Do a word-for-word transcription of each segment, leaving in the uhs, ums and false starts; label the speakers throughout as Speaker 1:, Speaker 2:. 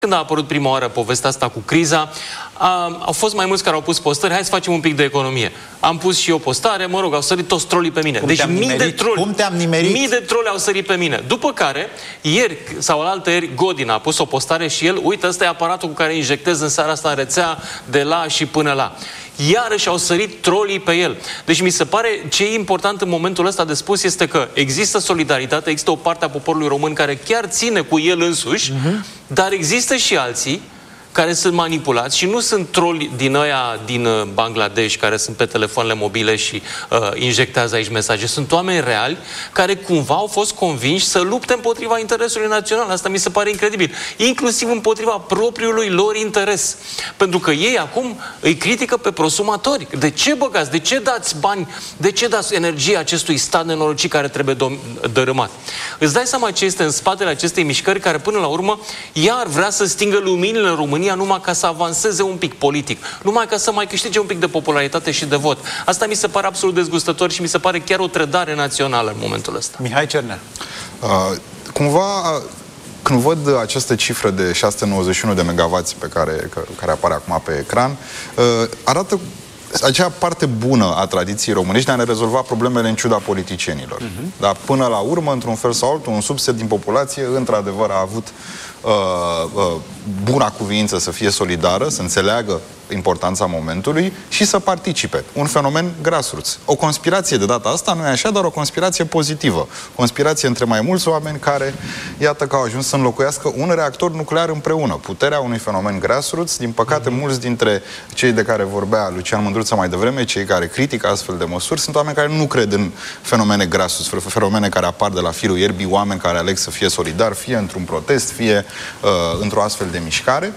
Speaker 1: Când a apărut prima oară povestea asta cu criza, a, au fost mai mulți care au pus postări, hai să facem un pic de economie. Am pus și eu postare, mă rog, au sărit toți trolii pe mine.
Speaker 2: Cum
Speaker 1: deci mii de troli,
Speaker 2: Cum te-am nimerit?
Speaker 1: Mii de troli au sărit pe mine. După care, ieri sau alaltă ieri, Godin a pus o postare și el, uite, ăsta e aparatul cu care injectez în seara asta în rețea de la și până la. Iarăși au sărit trolii pe el. Deci mi se pare, ce e important în momentul ăsta de spus este că există solidaritate, există o parte a poporului român care chiar ține cu el însuși, uh-huh. dar există și alții care sunt manipulați și nu sunt troli din ăia din Bangladesh care sunt pe telefoanele mobile și uh, injectează aici mesaje. Sunt oameni reali care cumva au fost convinși să lupte împotriva interesului național. Asta mi se pare incredibil. Inclusiv împotriva propriului lor interes. Pentru că ei acum îi critică pe prosumatori. De ce băgați? De ce dați bani? De ce dați energie acestui stat nenorocit care trebuie dărâmat? Îți dai seama ce este în spatele acestei mișcări care până la urmă iar vrea să stingă luminile în România numai ca să avanseze un pic politic, numai ca să mai câștige un pic de popularitate și de vot. Asta mi se pare absolut dezgustător și mi se pare chiar o trădare națională în momentul ăsta.
Speaker 2: Mihai Cernea.
Speaker 3: Uh, cumva, când văd această cifră de șase sute nouăzeci și unu de megavați pe care, care apare acum pe ecran, uh, arată acea parte bună a tradiției românești de a ne rezolva problemele în ciuda politicienilor. Uh-huh. Dar până la urmă, într-un fel sau altul, un subset din populație, într-adevăr, a avut uh, uh, buna cuviință să fie solidară, să înțeleagă importanța momentului și să participe. Un fenomen grassroots. O conspirație de data asta nu e așa, dar o conspirație pozitivă. Conspirație între mai mulți oameni care, iată că au ajuns să înlocuiască un reactor nuclear împreună. Puterea unui fenomen grassroots. Din păcate, mm-hmm. mulți dintre cei de care vorbea Lucian Mândruță mai devreme, cei care critică astfel de măsuri, sunt oameni care nu cred în fenomene grassroots, fenomene care apar de la firul ierbii, oameni care aleg să fie solidari, fie într-un protest, fie uh, într-o astfel de mișcare.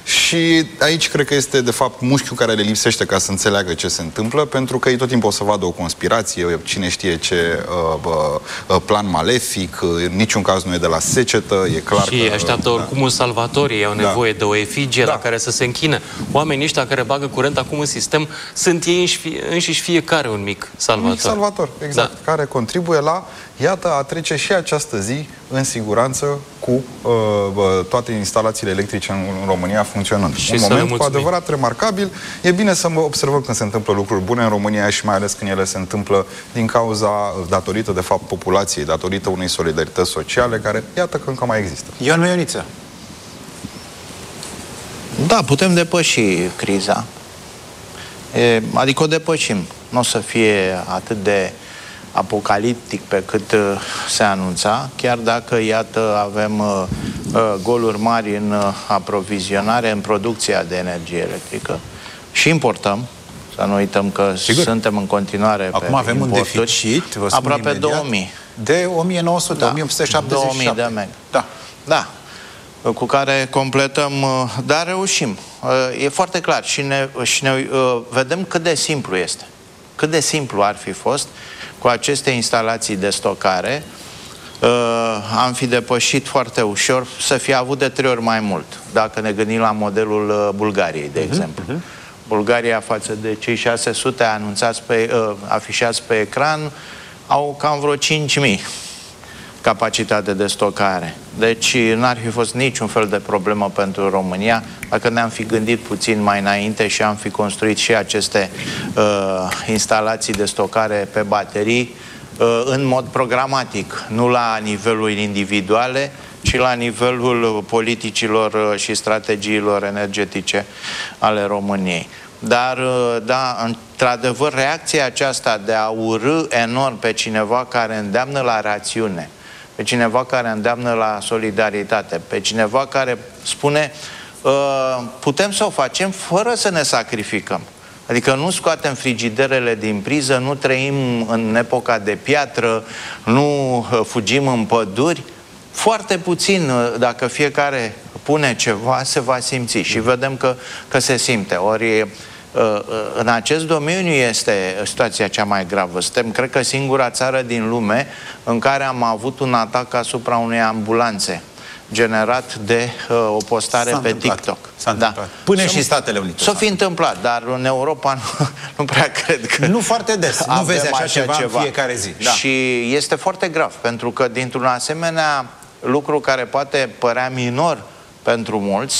Speaker 3: Și aici cred că este, de fapt, mușchiul care le lipsește ca să înțeleagă ce se întâmplă, pentru că ei tot timpul o să vadă o conspirație, cine știe ce uh, uh, plan malefic, uh, în niciun caz nu e de la secetă, e clar
Speaker 1: și
Speaker 3: că...
Speaker 1: așteaptă
Speaker 3: uh,
Speaker 1: oricum un salvator, ei au nevoie da. de o efigie da. la care să se închine. Oamenii ăștia care bagă curent acum în sistem sunt ei înșiși fiecare un mic salvator. Un mic
Speaker 3: salvator, exact, da. care contribuie la, iată, a trece și această zi în siguranță cu uh, toate instalațiile electrice în, în România funcționând. Și un moment cu adevărat remarcabil. E bine să observăm când se întâmplă lucruri bune în România și mai ales când ele se întâmplă din cauza, datorită de fapt populației, datorită unei solidarități sociale care, iată că încă mai există.
Speaker 2: Ion Meioniță.
Speaker 4: Da, putem depăși criza. E, adică o depășim. Nu o să fie atât de apocaliptic pe cât uh, se anunța, chiar dacă, iată, avem uh, uh, goluri mari în uh, aprovizionare, în producția de energie electrică și importăm, să nu uităm că Sigur. suntem în continuare
Speaker 2: Acum
Speaker 4: pe
Speaker 2: avem
Speaker 4: importuri,
Speaker 2: un deficit, vă spun
Speaker 4: aproape
Speaker 2: imediat,
Speaker 4: două mii.
Speaker 2: De o mie nouă sute,
Speaker 4: da.
Speaker 2: o mie opt sute șaptezeci și șapte.
Speaker 4: două mii de meg.
Speaker 2: Da.
Speaker 4: Da. Cu care completăm, dar reușim. E foarte clar și ne, și ne vedem cât de simplu este. Cât de simplu ar fi fost cu aceste instalații de stocare, uh, am fi depășit foarte ușor, să fi avut de trei ori mai mult, dacă ne gândim la modelul uh, Bulgariei, de uh-huh, exemplu. Uh-huh. Bulgaria, față de cei șase sute anunțați pe, uh, afișați pe ecran, au cam vreo cinci mii capacitate de stocare. Deci n-ar fi fost niciun fel de problemă pentru România dacă ne-am fi gândit puțin mai înainte și am fi construit și aceste uh, instalații de stocare pe baterii uh, în mod programatic, nu la nivelul individuale, ci la nivelul politicilor și strategiilor energetice ale României. Dar, da, într-adevăr, reacția aceasta de a urî enorm pe cineva care îndeamnă la rațiune, pe cineva care îndeamnă la solidaritate, pe cineva care spune putem să o facem fără să ne sacrificăm. Adică nu scoatem frigiderele din priză, nu trăim în epoca de piatră, nu fugim în păduri. Foarte puțin, dacă fiecare pune ceva, se va simți și vedem că, că se simte. Ori în acest domeniu este situația cea mai gravă. Suntem, cred că, singura țară din lume în care am avut un atac asupra unei ambulanțe generat de uh, o postare pe TikTok.
Speaker 2: Da. Până și Statele Unite.
Speaker 4: S-o fi întâmplat, dar în Europa nu, nu prea cred că...
Speaker 2: Nu foarte des. Nu vezi așa ceva, ceva în fiecare zi.
Speaker 4: Da. Și este foarte grav, pentru că dintr-un asemenea lucru care poate părea minor pentru mulți,